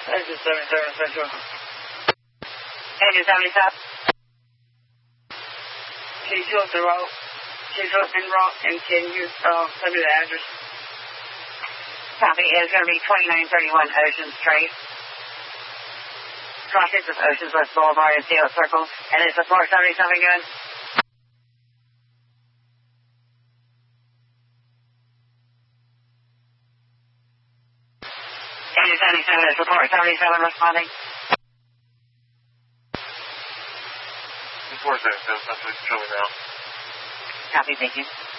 Exit 77 Central. Exit 77. Can you show us the route? Can you show us en route and can you send me the address? Copy. It's going to be 2931 Ocean Street. Crossings of Oceans West Boulevard and Seal Circle. And is the 477 good? Exit 77 is the 477 responding. 477, that's what it's showing now. Copy, thank you.